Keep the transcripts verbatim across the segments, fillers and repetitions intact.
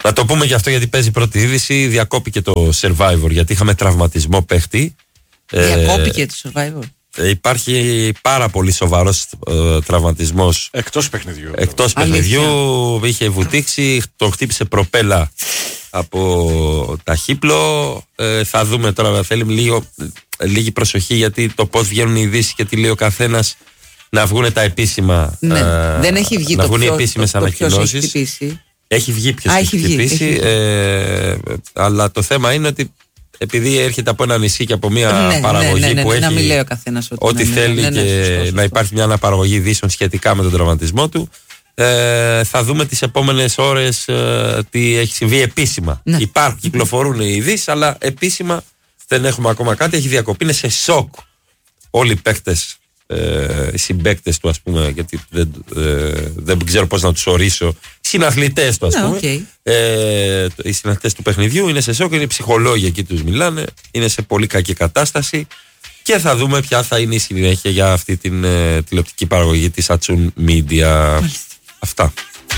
Να το πούμε γι' αυτό, γιατί παίζει πρώτη είδηση. Διακόπηκε το Survivor γιατί είχαμε τραυματισμό παίχτη. Διακόπηκε ε, το Survivor. Ε, υπάρχει πάρα πολύ σοβαρός ε, τραυματισμός. Εκτός παιχνιδιού. Εκτός παιχνιδιού. Είχε βουτήξει, τον χτύπησε προπέλα από ταχύπλο. Ε, θα δούμε τώρα, θέλει λίγο, λίγη προσοχή, γιατί το πώς βγαίνουν οι ειδήσεις και τι λέει ο καθένας, να βγουν τα επίσημα. Ναι, ε, δεν έχει βγει να το βγουν οι ποιος, επίσημες το, το ανακοινώσεις. Έχει χτυπήσει. Έχει βγει ποιος Α, έχει έχει χτυπήσει. βγει, έχει ε, αλλά το θέμα είναι ότι επειδή έρχεται από ένα νησί και από μια ναι, παραγωγή ναι, ναι, ναι, που ναι, έχει να μην λέει ο καθένας ότι ό,τι ναι, θέλει ναι, ναι, και ναι, σωστό, σωστό. να υπάρχει μια αναπαραγωγή ειδήσεων σχετικά με τον τραυματισμό του, ε, θα δούμε τις επόμενες ώρες ε, τι έχει συμβεί επίσημα. Ναι. Υπάρχουν, κυκλοφορούν οι ειδήσεις, αλλά επίσημα δεν έχουμε ακόμα κάτι. Έχει διακοπεί, είναι σε σοκ όλοι οι παίκτες, ε, οι συμπαίκτες του, ας πούμε, γιατί δεν, ε, δεν ξέρω πώς να τους ορίσω, συναθλητές του, ας Ναι, πούμε. okay. Ε, οι συναθλητές του παιχνιδιού είναι σε σοκ, είναι οι ψυχολόγοι εκεί, τους μιλάνε, είναι σε πολύ κακή κατάσταση και θα δούμε ποια θα είναι η συνέχεια για αυτή την ε, τηλεοπτική παραγωγή της Atsum Media. Αυτά.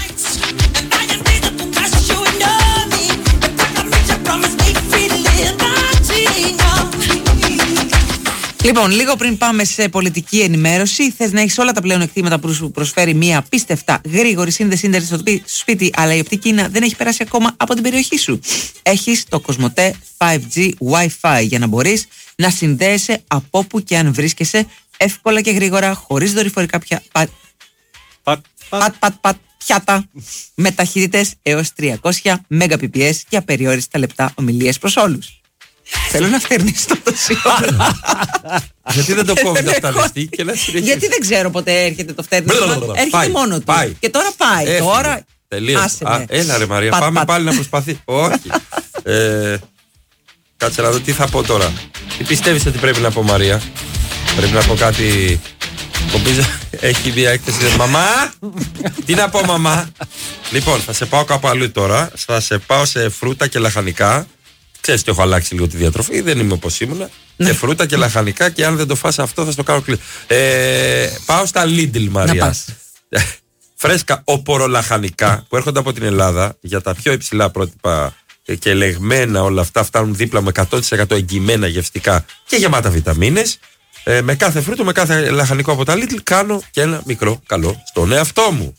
Λοιπόν, λίγο πριν πάμε σε πολιτική ενημέρωση, θες να έχεις όλα τα πλεονεκτήματα που σου προσφέρει μια απίστευτα γρήγορη σύνδεση ίντερνετ στο σπίτι, αλλά η οπτική Κίνα δεν έχει περάσει ακόμα από την περιοχή σου. Έχεις το Cosmote φάιβ τζι Wi-Fi για να μπορείς να συνδέεσαι από όπου και αν βρίσκεσαι εύκολα και γρήγορα, χωρίς δορυφορικά πια... Πατ, πατ, πατ, πατ, πατ, πιάτα, με ταχύτητες έως τριακόσια Mbps και απεριόριστα λεπτά ομιλίες προς όλους. Θέλω να φέρνεις το τόση ώρα. Γιατί δεν το κόβει να φτανιστεί και να συνεχίσει. Γιατί δεν ξέρω πότε έρχεται το φτέρνισμα. Έρχεται πάει, μόνο του. πάει. Και τώρα πάει. Έφυγε. Τώρα. Τελείωσε. Άσε Α, με. έλα ρε Μαρία, Πατ, πάμε πατ. πάλι να προσπαθεί. Όχι. ε, κάτσε να δω τι θα πω τώρα. Τι πιστεύεις ότι πρέπει να πω, Μαρία? Πρέπει να πω κάτι. Νομίζω έχει μια έκθεση. Μαμά! Τι να πω, μαμά? Λοιπόν, θα σε πάω κάπου αλλού τώρα. Θα σε πάω σε φρούτα και λαχανικά. Ξέρεις ότι έχω αλλάξει λίγο τη διατροφή, δεν είμαι όπως ήμουνα. Σε φρούτα και λαχανικά, και αν δεν το φας αυτό θα στο κάνω κλείσει. Ε, πάω στα Lidl, Μαρία. Να πας. Φρέσκα οπορολαχανικά που έρχονται από την Ελλάδα για τα πιο υψηλά πρότυπα και ελεγμένα, όλα αυτά φτάνουν δίπλα με εκατό τοις εκατό εγγυημένα γευστικά και γεμάτα βιταμίνες. Ε, με κάθε φρούτο, με κάθε λαχανικό από τα Lidl κάνω και ένα μικρό καλό στον εαυτό μου.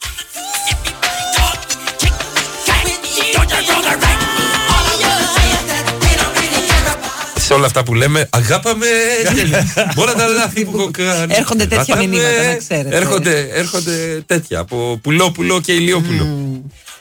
Σε όλα αυτά που λέμε, αγάπαμε όλα τα λάθη που έχω κάνει. Έρχονται τέτοια Αγάπαμε, μηνύματα, να ξέρετε. Έρχονται, έρχονται τέτοια από πουλό πουλό και ηλιόπουλο. Mm.